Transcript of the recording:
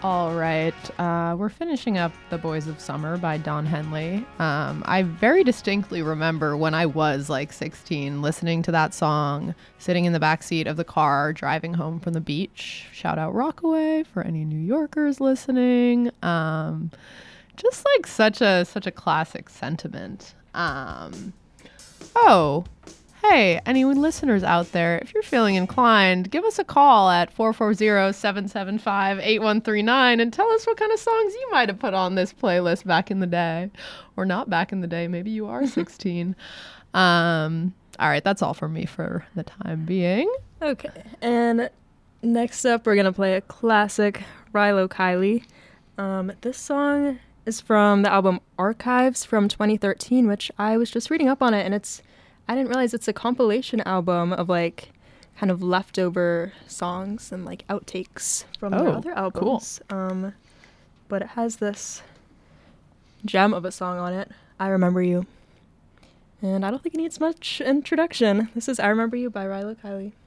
All right, we're finishing up The Boys of Summer by Don Henley. I very distinctly remember when I was like 16 listening to that song, sitting in the backseat of the car, driving home from the beach. Shout out Rockaway for any New Yorkers listening. Just like such a classic sentiment. Hey, any listeners out there, if you're feeling inclined, give us a call at 440-775-8139 and tell us what kind of songs you might have put on this playlist back in the day. Or not back in the day. Maybe you are 16. All right, that's all from me for the time being. Okay, and next up we're going to play a classic, Rilo Kiley. This song is from the album Archives from 2013, which I was just reading up on it, and I didn't realize it's a compilation album of like kind of leftover songs and like outtakes from their other albums. Cool. But it has this gem of a song on it, I Remember You. And I don't think it needs much introduction. This is I Remember You by Rilo Kiley.